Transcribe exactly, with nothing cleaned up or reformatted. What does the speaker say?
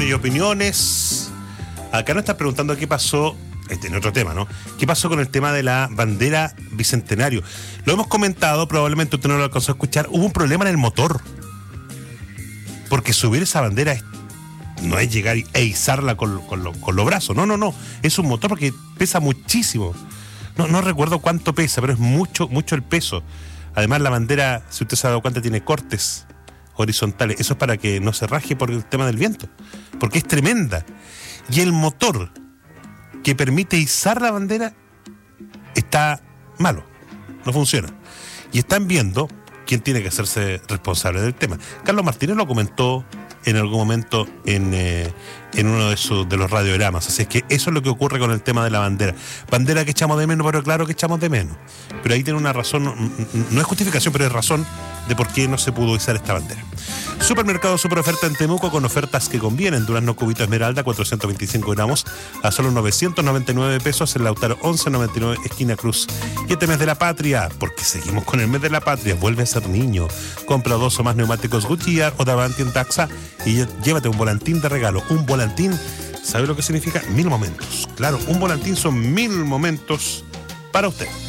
y opiniones. Acá nos están preguntando qué pasó, este en otro tema, ¿no? ¿Qué pasó con el tema de la bandera bicentenario? Lo hemos comentado, probablemente usted no lo alcanzó a escuchar. Hubo un problema en el motor. Porque subir esa bandera es, no es llegar e izarla con, con, lo, con los brazos. No, no, no. Es un motor porque pesa muchísimo. No, no recuerdo cuánto pesa, pero es mucho, mucho el peso. Además, la bandera, si usted se ha dado cuenta, tiene cortes horizontales. Eso es para que no se raje por el tema del viento. Porque es tremenda. Y el motor que permite izar la bandera está malo. No funciona. Y están viendo quién tiene que hacerse responsable del tema. Carlos Martínez lo comentó en algún momento en, eh, en uno de, sus, de los radiogramas. Así es que eso es lo que ocurre con el tema de la bandera. Bandera que echamos de menos, pero claro que echamos de menos. Pero ahí tiene una razón, no es justificación, pero es razón de por qué no se pudo izar esta bandera. Supermercado Super Oferta en Temuco con ofertas que convienen. Durazno cubito esmeralda, cuatrocientos veinticinco gramos a solo novecientos noventa y nueve pesos en Lautaro once noventa y nueve, esquina Cruz. Y este mes de la patria, porque seguimos con el mes de la patria, vuelve a ser niño. Compra dos o más neumáticos Goodyear o Davanti en Taxa y llévate un volantín de regalo. Un volantín, ¿sabe lo que significa? Mil momentos. Claro, un volantín son mil momentos para usted.